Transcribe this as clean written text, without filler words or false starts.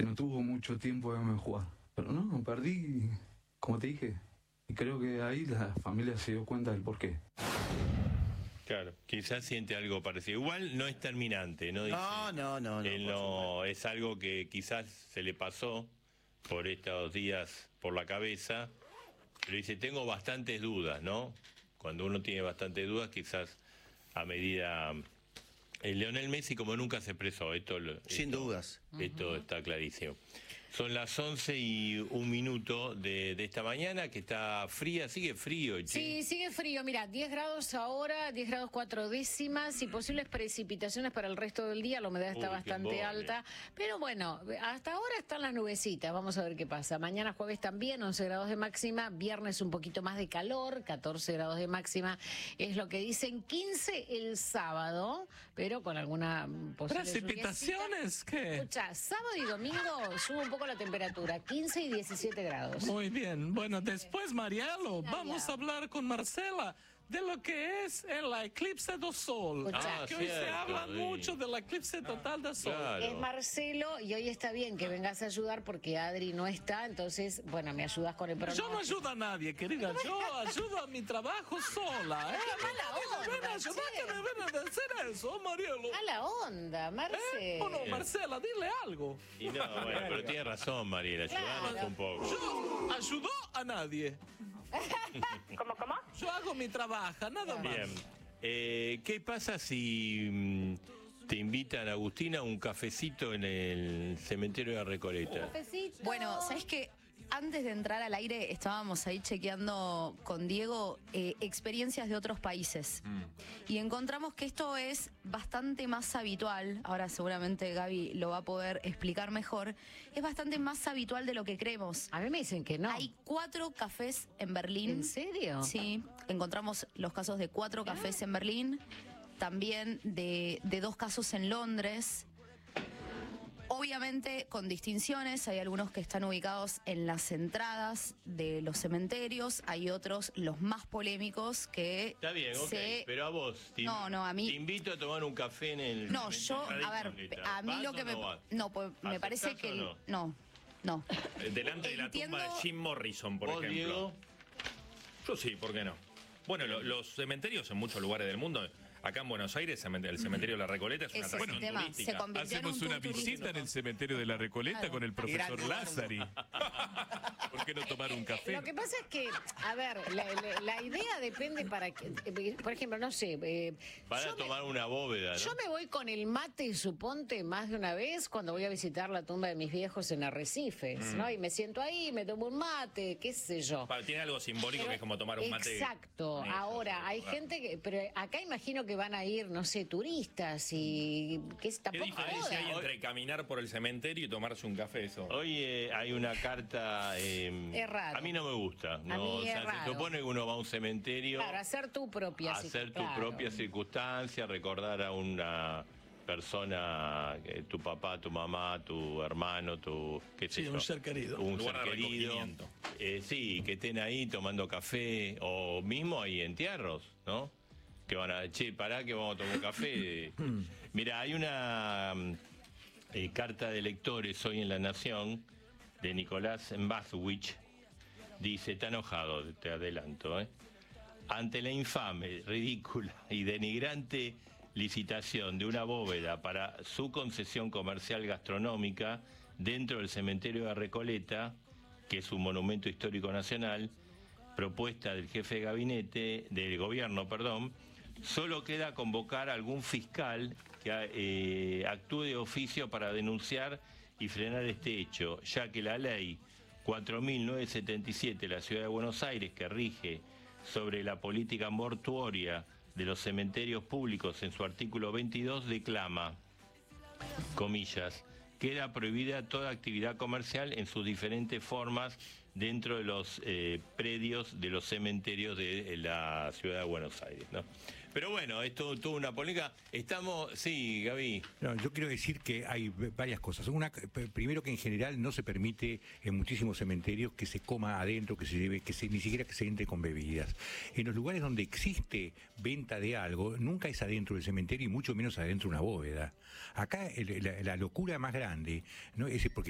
que no tuvo mucho tiempo de verme jugar. Pero no, perdí, como te dije, y creo que ahí la familia se dio cuenta del porqué. Claro, quizás siente algo parecido. Igual no es terminante, ¿no? Dice, No. él no, es algo que quizás se le pasó por estos días por la cabeza, pero dice, tengo bastantes dudas, ¿no? Cuando uno tiene bastantes dudas, quizás a medida... Lionel Messi como nunca se expresó, Sin dudas. Esto está clarísimo. Son las 11:01 de esta mañana, que está fría, sigue frío. Che. Sí, sigue frío. Mira, 10 grados ahora, 10 grados 4 décimas y posibles precipitaciones para el resto del día. La humedad está bastante alta. Pero bueno, hasta ahora están las nubecitas. Vamos a ver qué pasa. Mañana jueves también, 11 grados de máxima. Viernes un poquito más de calor, 14 grados de máxima. Es lo que dicen. 15 el sábado, pero con alguna posible ¿Precipitaciones? ¿Qué? Escucha, sábado y domingo sube un poco la temperatura, 15 y 17 grados. Muy bien. Bueno, después, Marielo, vamos a hablar con Marcela de lo que es el eclipse del sol. Que hoy se habla mucho del eclipse total del sol. Claro. Es Marcelo y hoy está bien que vengas a ayudar porque Adri no está, entonces, bueno, me ayudas con el pronóstico. Yo no ayudo a nadie, querida. Yo ayudo a mi trabajo sola. ¡Qué mala onda! Ven a ayudar, que me ven a hacer eso, Marielo. Mala onda, Marcelo. No, Marcela, dile algo. Y no, bueno, pero tiene razón, Mariela, ayudanos un poco. Yo ayudo a nadie. ¿Cómo? Yo hago mi trabajo, nada más. Bien. ¿Qué pasa si te invitan, Agustina, a un cafecito en el cementerio de la Recoleta? Bueno, ¿sabés qué? Antes de entrar al aire estábamos ahí chequeando con Diego experiencias de otros países. Y encontramos que esto es bastante más habitual. Ahora seguramente Gaby lo va a poder explicar mejor. Es bastante más habitual de lo que creemos. A mí me dicen que no. Hay 4 cafés en Berlín. ¿En serio? Sí, encontramos los casos de 4 cafés en Berlín. También de 2 casos en Londres. Obviamente con distinciones, hay algunos que están ubicados en las entradas de los cementerios, hay otros, los más polémicos, que Está bien, ok, pero a vos, a mí... te invito a tomar un café en el... No, yo, a ver, a mí lo que me... No, pues me parece que... No. Delante de la tumba de Jim Morrison, por ejemplo. Diego? Yo sí, ¿por qué no? Bueno, los cementerios en muchos lugares del mundo... Acá en Buenos Aires, el cementerio de la Recoleta es una atracción turística. Hacemos una visita en el cementerio de la Recoleta con el profesor Lázari. ¿Por qué no tomar un café? Lo que pasa es que, a ver, la idea depende para que, por ejemplo, no sé... Para tomar una bóveda, ¿no? Yo me voy con el mate, suponte, más de una vez cuando voy a visitar la tumba de mis viejos en Arrecifes, ¿no? Y me siento ahí, me tomo un mate, qué sé yo. Tiene algo simbólico que es como tomar un mate. Exacto. Ahora, hay gente que... Pero acá imagino que van a ir, no sé, turistas y... ¿Qué diferencia hay entre caminar por el cementerio y tomarse un café? Eso. Hoy hay una carta... es raro. A mí no me gusta. ¿No? A mí es raro. Se supone que uno va a un cementerio... Claro, hacer tu propia circunstancia, recordar a una persona, tu papá, tu mamá, tu hermano, qué sé yo. Un ser querido. Un ser querido. Sí, que estén ahí tomando café, o mismo hay entierros, ¿no? Que van a, pará que vamos a tomar un café. Mira, hay una carta de lectores hoy en La Nación de Nicolás Mbazowicz. Dice, está enojado, te adelanto, ante la infame, ridícula y denigrante licitación de una bóveda para su concesión comercial gastronómica dentro del cementerio de Recoleta, que es un monumento histórico nacional, propuesta del jefe de gabinete, del gobierno, perdón, solo queda convocar a algún fiscal que actúe de oficio para denunciar y frenar este hecho, ya que la ley 4.977 de la Ciudad de Buenos Aires, que rige sobre la política mortuoria de los cementerios públicos en su artículo 22, declama, comillas, queda prohibida toda actividad comercial en sus diferentes formas dentro de los predios de los cementerios de la Ciudad de Buenos Aires, ¿no? Pero bueno, esto tuvo una polémica. Estamos... Sí, Gaby. No, yo quiero decir que hay varias cosas. Primero, que en general no se permite en muchísimos cementerios que se coma adentro, que se lleve, ni siquiera que se entre con bebidas. En los lugares donde existe venta de algo, nunca es adentro del cementerio y mucho menos adentro de una bóveda. Acá la locura más grande, ¿no? Es porque